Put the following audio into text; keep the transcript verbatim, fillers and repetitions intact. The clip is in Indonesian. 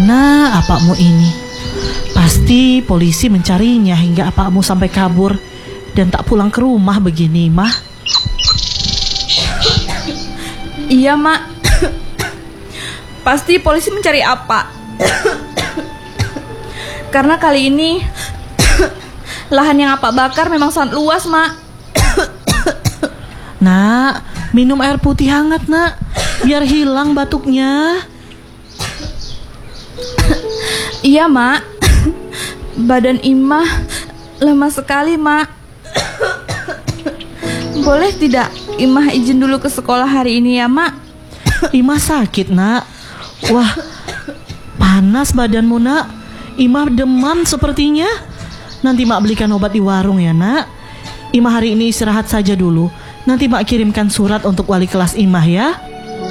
Kemana apakmu ini? Pasti polisi mencarinya hingga apakmu sampai kabur dan tak pulang ke rumah begini, Mah. Iya, Mak. Pasti polisi mencari apa? Karena kali ini lahan yang Apak bakar memang sangat luas, Mak. Nak, minum air putih hangat, Nak, biar hilang batuknya. Iya, Mak. Badan Imah lemah sekali, Mak. Boleh tidak Imah izin dulu ke sekolah hari ini ya, Mak? Imah sakit, Nak. Wah, panas badanmu, Nak. Imah demam sepertinya. Nanti Mak belikan obat di warung ya, Nak. Imah hari ini istirahat saja dulu. Nanti Mak kirimkan surat untuk wali kelas Imah ya.